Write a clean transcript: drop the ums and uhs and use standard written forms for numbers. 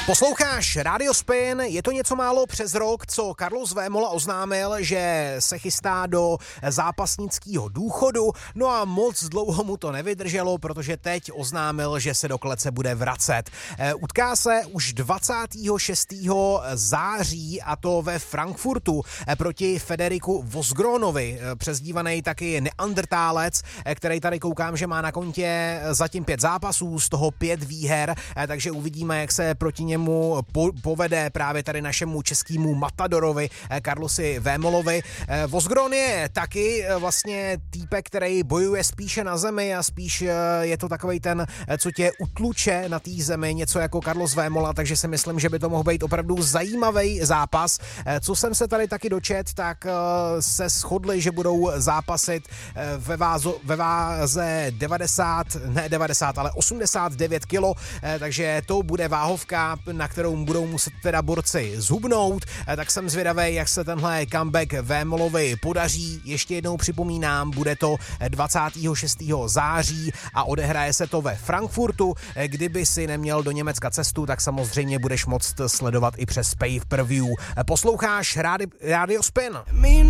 Posloucháš Radio Spin, je to něco málo přes rok, co Carlos Vémola oznámil, že se chystá do zápasnického důchodu, no a moc dlouho mu to nevydrželo, protože teď oznámil, že se do klece bude vracet. Utká se už 26. září a to ve Frankfurtu proti Federiku Vosgronovi, přezdívaný taky Neandertálec, který tady koukám, že má na kontě zatím 5 zápasů, z toho 5 výher, takže uvidíme, jak se proti němu povede právě tady našemu českému matadorovi Carlosi Vémolovi. Vosgron je taky vlastně týpek, který bojuje spíše na zemi a spíš je to takovej ten, co tě utluče na té zemi, něco jako Carlos Vémola, takže si myslím, že by to mohl být opravdu zajímavý zápas. Co jsem se tady taky dočet, tak se shodli, že budou zápasit ve váze 89 kilo, takže to bude váhovka, na kterou budou muset teda borci zhubnout, tak jsem zvědavý, jak se tenhle comeback Vémolovi podaří. Ještě jednou připomínám, bude to 26. září a odehraje se to ve Frankfurtu. Kdyby si neměl do Německa cestu, tak samozřejmě budeš moct sledovat i přes pay-per-view. Posloucháš Radio Spin.